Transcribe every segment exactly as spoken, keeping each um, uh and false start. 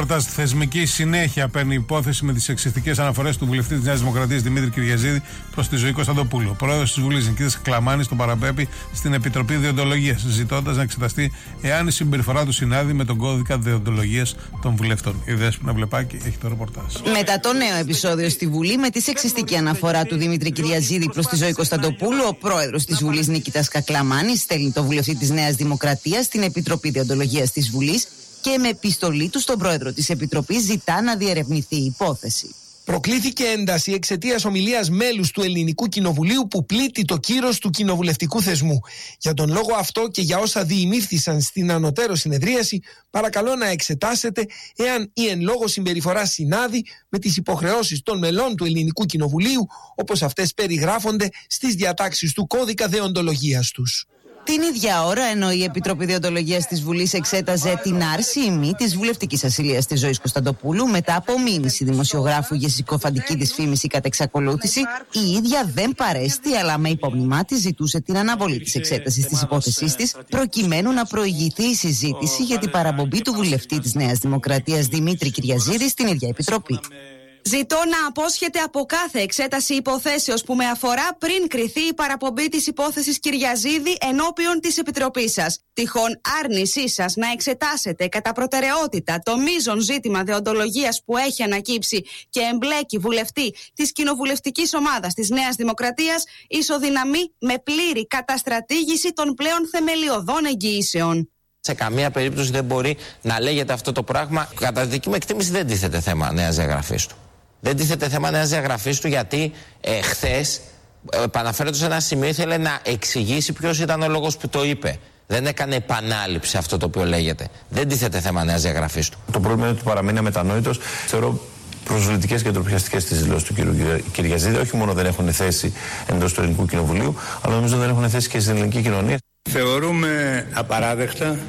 ρεπορτάζ. Θεσμική συνέχεια παίρνει υπόθεση με τις σεξιστικές αναφορές του βουλευτή της Νέας Δημοκρατίας Δημήτρη Κυριαζίδη προς τη Ζωή Κωνσταντοπούλου. Ο πρόεδρος της Βουλής Νικήτας Κακλαμάνης τον παραπέμπει στην Επιτροπή Δεοντολογίας, ζητώντας να εξεταστεί εάν η συμπεριφορά του συνάδει με τον κώδικα δεοντολογίας των βουλευτών. Η Δέσποινα Βλεπάκη έχει το ρεπορτάζ. Μετά το νέο επεισόδιο στη Βουλή με τη σεξιστική αναφορά του Δημήτρη Κυριαζίδη προς τη Ζωή Κωνσταντοπούλου, ο πρόεδρος της Βουλής Νικήτας Κακλαμάνης στέλνει το βουλευτή της Νέας Δημοκρατίας στην Επιτροπή Δεοντολογίας της Βουλής και με επιστολή του στον πρόεδρο της Επιτροπής ζητά να διερευνηθεί η υπόθεση. Προκλήθηκε ένταση εξαιτίας ομιλίας μέλους του Ελληνικού Κοινοβουλίου που πλήττει το κύρος του κοινοβουλευτικού θεσμού. Για τον λόγο αυτό και για όσα διημήφθησαν στην ανωτέρω συνεδρίαση, παρακαλώ να εξετάσετε εάν η εν λόγω συμπεριφορά συνάδει με τις υποχρεώσεις των μελών του Ελληνικού Κοινοβουλίου, όπως αυτές περιγράφονται στις διατάξεις του κώδικα δεοντολογίας τους. Την ίδια ώρα, ενώ η Επιτροπή Δεοντολογίας της Βουλής εξέταζε την άρση ή μη της βουλευτικής ασυλίας της Ζωής Κωνσταντοπούλου μετά από μήνυση δημοσιογράφου για συκοφαντική δυσφήμιση κατά εξακολούθηση, η ίδια δεν παρέστη, αλλά με υπόμνημά της ζητούσε την αναβολή της εξέτασης της υπόθεσής της, προκειμένου να προηγηθεί η συζήτηση για την παραπομπή του βουλευτή της Νέας Δημοκρατίας Δημήτρη Κυριαζίδη στην ίδια Επιτροπή. Ζητώ να απόσχετε από κάθε εξέταση υποθέσεως που με αφορά πριν κριθεί η παραπομπή της υπόθεσης Κυριαζίδη ενώπιον της Επιτροπής σας. Τυχόν άρνησή σας να εξετάσετε κατά προτεραιότητα το μείζον ζήτημα δεοντολογίας που έχει ανακύψει και εμπλέκει βουλευτή της κοινοβουλευτικής ομάδας της Νέας Δημοκρατίας ισοδυναμεί με πλήρη καταστρατήγηση των πλέον θεμελιωδών εγγυήσεων. Σε καμία περίπτωση δεν μπορεί να λέγεται αυτό το πράγμα. Κατά τη δική μου εκτίμηση δεν τίθεται θέμα νέας διαγραφής του. Δεν τίθεται θέμα νέας διαγραφής του γιατί ε, χθες, ε, επαναφέροντας ένα σημείο, ήθελε να εξηγήσει ποιος ήταν ο λόγος που το είπε. Δεν έκανε επανάληψη αυτό το οποίο λέγεται. Δεν τίθεται θέμα νέας διαγραφής του. Το πρόβλημα είναι ότι παραμένει αμετανόητος. Θεωρώ προσβλητικές και ντροπιαστικές τις δηλώσεις του κ. Κυριαζίδη. Όχι μόνο δεν έχουν θέση εντός του Ελληνικού Κοινοβουλίου, αλλά νομίζω δεν έχουν θέση και στην ελληνική κοινωνία. Θεωρούμε απαράδεκτα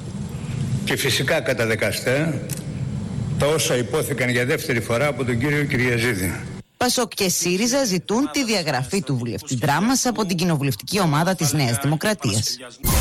και φυσικά καταδικαστέα τα όσα υπόθηκαν για δεύτερη φορά από τον κύριο Κυριαζίδη. Πασόκ και ΣΥΡΙΖΑ ζητούν τη διαγραφή του βουλευτή Δράμας από την κοινοβουλευτική ομάδα της Νέας Δημοκρατίας.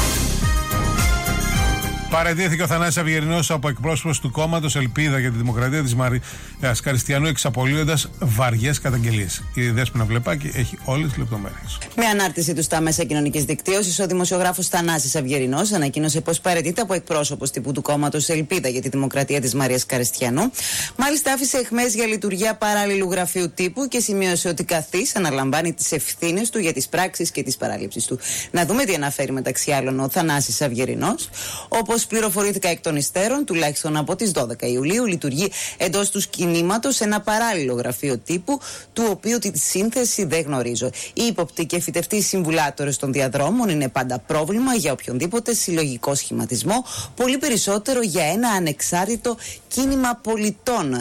Παραιτήθηκε ο Θανάσης Αυγερινός από εκπρόσωπος του κόμματος Ελπίδα για τη Δημοκρατία της Μαρίας Καριστιανού, εξαπολύοντας βαριές καταγγελίες. Η Δέσποινα Βλεπάκη έχει όλες τις λεπτομέρειες. Με ανάρτηση του στα μέσα κοινωνικής δικτύωσης, ο δημοσιογράφος Θανάσης Αυγερινός ανακοίνωσε πως παραιτείται από εκπρόσωπος τύπου του κόμματος Ελπίδα για τη Δημοκρατία της Μαρίας Καριστιανού. Μάλιστα, άφησε εχμές για λειτουργία παράλληλου γραφείου τύπου και σημείωσε ότι καθής αναλαμβάνει τις ευθύνες του για τις πράξεις και τις παραλήψεις του. Να δούμε τι αναφέρει μεταξύ άλλων ο Θανάσης Αυγερινός. Όπως πληροφορήθηκα εκ των υστέρων, τουλάχιστον από τις δώδεκα Ιουλίου, λειτουργεί εντός του κινήματος ένα παράλληλο γραφείο τύπου, του οποίου τη σύνθεση δεν γνωρίζω. Οι ύποπτοι και φυτευτοί συμβουλάτορες των διαδρόμων είναι πάντα πρόβλημα για οποιονδήποτε συλλογικό σχηματισμό, πολύ περισσότερο για ένα ανεξάρτητο κίνημα πολιτών.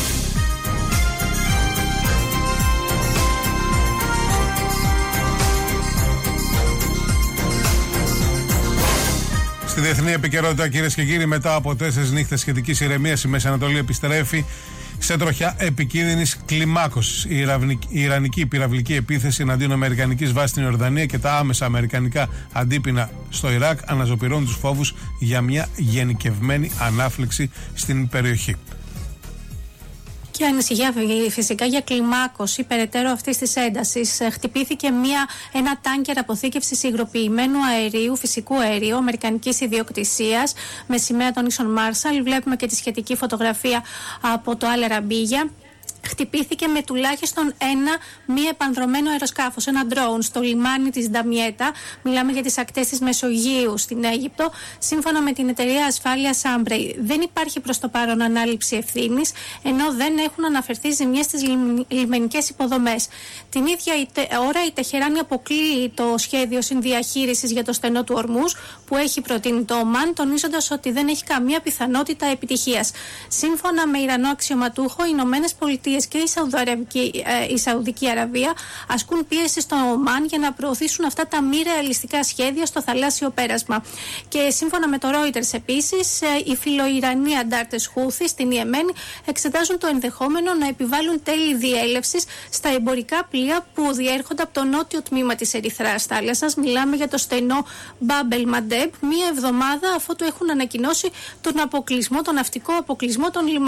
Στη διεθνή επικαιρότητα, κυρίες και κύριοι, μετά από τέσσερις νύχτες σχετικής ηρεμίας, η Μέση Ανατολή επιστρέφει σε τροχιά επικίνδυνης κλιμάκωσης. Η, η Ιρανική πυραυλική επίθεση εναντίον αμερικανικής βάσης στην Ιορδανία και τα άμεσα αμερικανικά αντίπεινα στο Ιράκ αναζωπυρώνουν τους φόβους για μια γενικευμένη ανάφλεξη στην περιοχή. Και ανησυχία φυσικά για κλιμάκωση περαιτέρω αυτής της έντασης. Χτυπήθηκε μια, ένα τάνκερ αποθήκευσης υγροποιημένου αερίου, φυσικού αερίου, αμερικανικής ιδιοκτησίας, με σημαία των ίσων Μάρσαλ. Βλέπουμε και τη σχετική φωτογραφία από το Αλ Αραμπίγια. Χτυπήθηκε με τουλάχιστον ένα μη επανδρωμένο αεροσκάφος, ένα ντρόουν, στο λιμάνι της Νταμιέτα. Μιλάμε για τις ακτές της Μεσογείου στην Αίγυπτο. Σύμφωνα με την εταιρεία ασφάλειας Άμπρεϊ, δεν υπάρχει προς το παρόν ανάληψη ευθύνης, ενώ δεν έχουν αναφερθεί ζημιές στις λιμενικές υποδομές. Την ίδια ώρα η Τεχεράνη αποκλείει το σχέδιο συνδιαχείρισης για το στενό του Ορμούζ που έχει προτείνει το Ομάν, τονίζοντας ότι δεν έχει καμία πιθανότητα επιτυχίας. Σύμφωνα με Ιρανό αξιωματούχο, οι Ηνωμένες Πολιτείες και η, ε, η Σαουδική Αραβία ασκούν πίεση στο Ομάν για να προωθήσουν αυτά τα μη ρεαλιστικά σχέδια στο θαλάσσιο πέρασμα. Και σύμφωνα με το Reuters επίσης, ε, οι φιλοϊρανοί αντάρτες Χούθη στην Ιεμένη εξετάζουν το ενδεχόμενο να επιβάλλουν τέλη διέλευσης στα εμπορικά πλοία που διέρχονται από το νότιο τμήμα της Ερυθράς θάλασσας. Μιλάμε για το στενό Μπάμπελ Μαντέμπ, μία εβδομάδα αφού του έχουν ανακοινώσει τον αποκλεισμό, τον ναυτικό αποκλεισμό των λιμάνων.